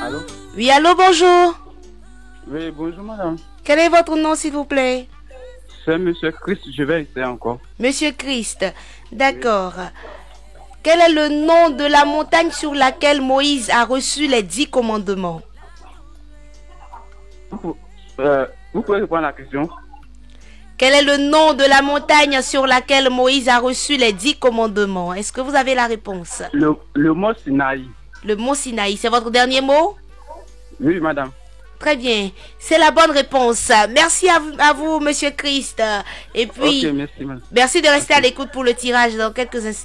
Allô? Oui, allô, bonjour. Oui, bonjour madame. Quel est votre nom, s'il vous plaît? C'est Monsieur Christ, je vais essayer encore. Monsieur Christ. D'accord. Quel est le nom de la montagne sur laquelle Moïse a reçu les 10 commandements? Vous pouvez répondre à la question? Quel est le nom de la montagne sur laquelle Moïse a reçu les 10 commandements? Est-ce que vous avez la réponse? Le mot Sinaï. Le mot Sinaï, c'est votre dernier mot? Oui, madame. Très bien, c'est la bonne réponse. Merci à vous, Monsieur Christ. Et puis, Ok, merci madame. merci de rester à l'écoute pour le tirage dans quelques instants.